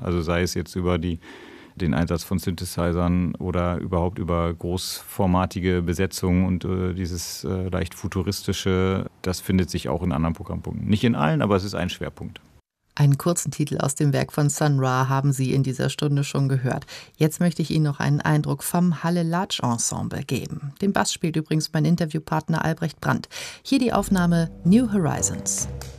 Also sei es jetzt über den Einsatz von Synthesizern oder überhaupt über großformatige Besetzungen und dieses leicht futuristische, das findet sich auch in anderen Programmpunkten. Nicht in allen, aber es ist ein Schwerpunkt. Einen kurzen Titel aus dem Werk von Sun Ra haben Sie in dieser Stunde schon gehört. Jetzt möchte ich Ihnen noch einen Eindruck vom Halle Large Ensemble geben. Den Bass spielt übrigens mein Interviewpartner Albrecht Brandt. Hier die Aufnahme New Horizons.